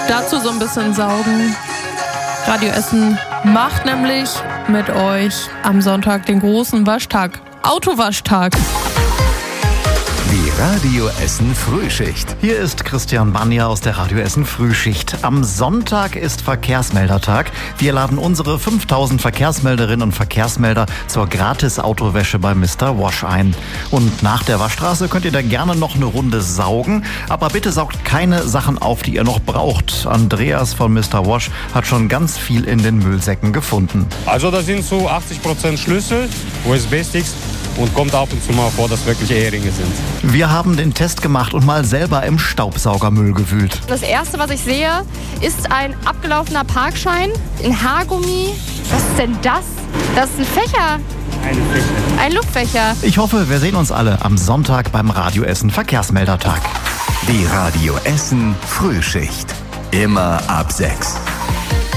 Dazu so ein bisschen saugen. Radio Essen macht nämlich mit euch am Sonntag den großen Waschtag. Autowaschtag. Die Radio Essen Frühschicht. Hier ist Christian Banja aus der Radio Essen Frühschicht. Am Sonntag ist Verkehrsmeldertag. Wir laden unsere 5000 Verkehrsmelderinnen und Verkehrsmelder zur Gratis-Autowäsche bei Mr. Wash ein. Und nach der Waschstraße könnt ihr da gerne noch eine Runde saugen. Aber bitte saugt keine Sachen auf, die ihr noch braucht. Andreas von Mr. Wash hat schon ganz viel in den Müllsäcken gefunden. Also da sind so 80% Schlüssel, USB-Sticks. Und kommt ab und zu mal vor, dass wirklich Eheringe sind. Wir haben den Test gemacht und mal selber im Staubsaugermüll gewühlt. Das erste, was ich sehe, ist ein abgelaufener Parkschein in Haargummi. Was ist denn das? Das ist ein Fächer. Ein Luftfächer. Ich hoffe, wir sehen uns alle am Sonntag beim Radio Essen Verkehrsmeldertag. Die Radio Essen Frühschicht. Immer ab 6.